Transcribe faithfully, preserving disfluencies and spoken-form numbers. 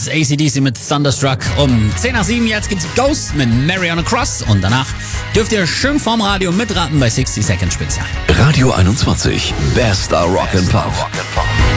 A C D C mit Thunderstruck. Um zehn nach sieben jetzt gibt's Ghost mit Mary on a Cross. Und danach dürft ihr schön vorm Radio mitraten bei sixty Second Spezial. Radio einundzwanzig. Bester Rock and Pop.